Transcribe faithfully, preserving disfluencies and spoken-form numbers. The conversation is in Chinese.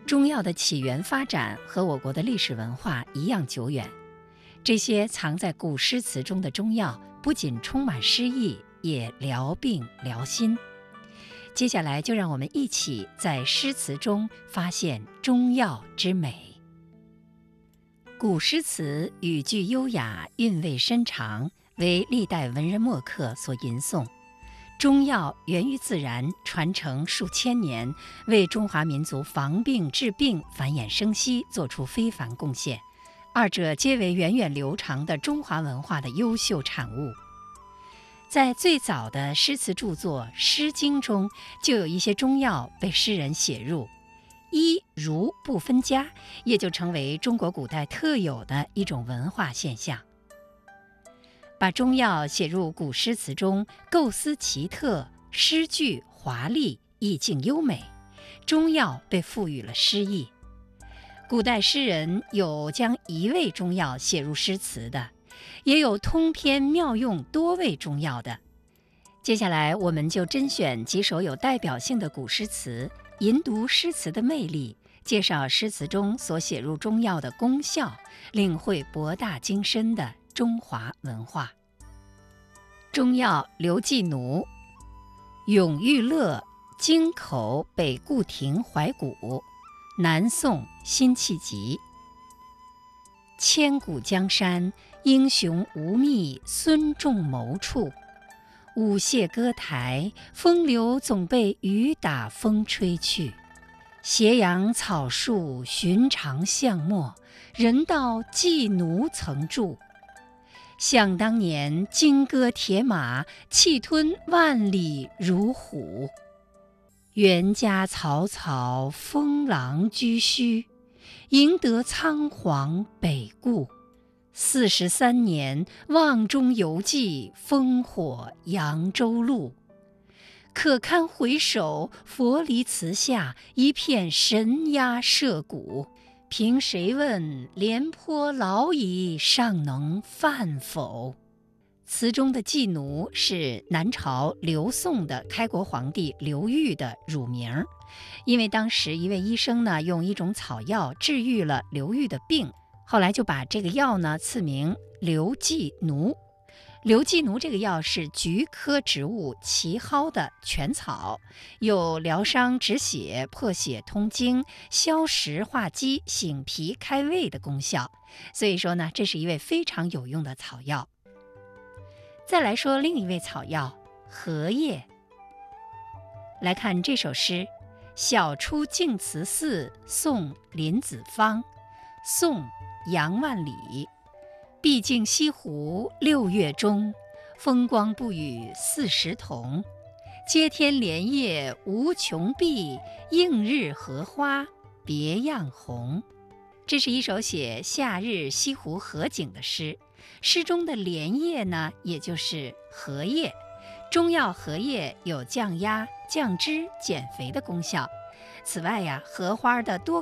中药的起源发展和我国的历史文化一样久远。这些藏在古诗词中的中药，不仅充满诗意，也疗病疗心。接下来就让我们一起在诗词中发现中药之美。古诗词语句优雅，韵味深长，为历代文人墨客所吟诵。中药源于自然，传承数千年，为中华民族防病治病、繁衍生息做出非凡贡献。二者皆为源远流长的中华文化的优秀产物。在最早的诗词著作《诗经》中，就有一些中药被诗人写入，医儒不分家，也就成为中国古代特有的一种文化现象。把中药写入古诗词中，构思奇特，诗句华丽，意境优美，中药被赋予了诗意。古代诗人有将一味中药写入诗词的，也有通篇妙用多味中药的。接下来我们就甄选几首有代表性的古诗词，吟读诗词的魅力，介绍诗词中所写入中药的功效，领会博大精深的中华文化。中药刘季奴，永遇乐，京口北固亭怀古，南宋辛弃疾。千古江山，英雄无觅孙仲谋处。舞榭歌台，风流总被雨打风吹去。斜阳草树，寻常巷陌，人道季奴曾住。想当年，金戈铁马，气吞万里如虎。袁家草草，封狼居胥，赢得仓皇北顾。四十三年，望中犹记，烽火扬州路。可堪回首，佛离祠下，一片神鸦社鼓。凭谁问，廉颇老矣，尚能饭否？词中的季奴是南朝刘宋的开国皇帝刘裕的乳名，因为当时一位医生呢用一种草药治愈了刘裕的病，后来就把这个药呢赐名刘季奴。刘季奴这个药是菊科植物奇蒿的全草，有疗伤止血、破血通经、消食化积、醒脾开胃的功效，所以说呢，这是一味非常有用的草药。再来说另一味草药荷叶。来看这首诗：晓出净慈寺，送林子方。宋杨万里。毕竟西湖六月中，风光不与四时同。接天莲叶无穷碧，映日荷花别样红。这是一首写夏日西湖荷景的诗。诗中的莲叶呢，也就是荷叶。中药荷叶有降压、降脂、减肥的功效。此外呀，荷花的多